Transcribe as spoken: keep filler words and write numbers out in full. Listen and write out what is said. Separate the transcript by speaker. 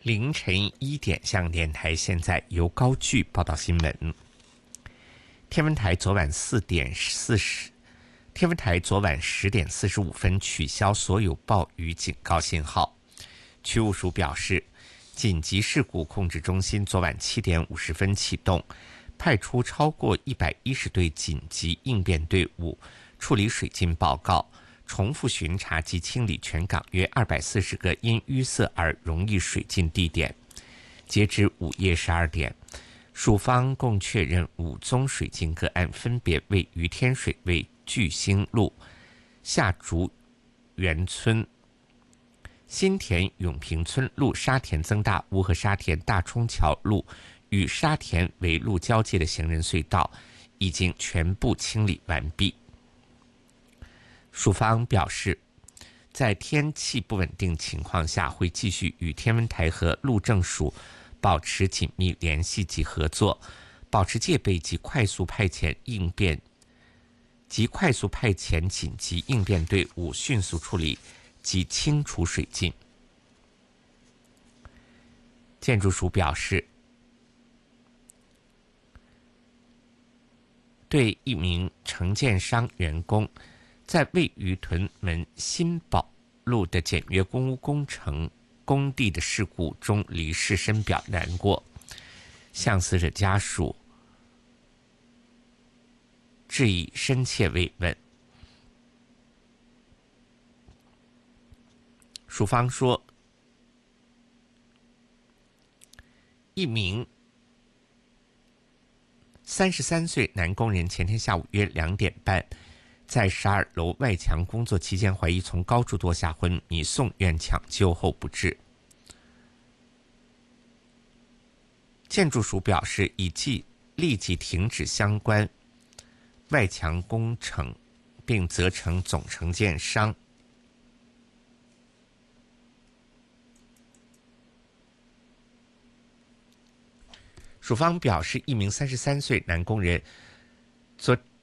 Speaker 1: 凌晨一点，香港电台现在由高炬报道新闻。天文台昨晚四点四十，天文台昨晚十点四十五分取消所有暴雨警告信号。区务署表示，紧急事故控制中心昨晚七点五十分启动，派出超过一百一十队紧急应变队伍处理水浸报告，重复巡查及清理全港约二百四十个因淤塞而容易水浸地点。截至午夜十二点，署方共确认五宗水浸个案，分别位于天水围巨星路、下竹园村、新田永平村路、沙田增大屋和沙田大冲桥路与沙田围路交界的行人隧道已经全部清理完毕。署方表示，在天气不稳定情况下，会继续与天文台和路政署保持紧密联系及合作，保持戒备及快速派遣应变及快速派遣紧急应变队伍，迅速处理及清除水浸。建筑署表示，对一名承建商员工在位于屯门新宝路的简约公屋工程工地的事故中离世深表难过，向死者家属致以深切慰问。署方说，一名三十三岁男工人前天下午约两点半在十二楼外墙工作期间，怀疑从高处堕下昏迷，送院抢救后不治。建筑署表示，已即立即停止相关外墙工程，并责成总承建商署方表示，一名三十三岁男工人昨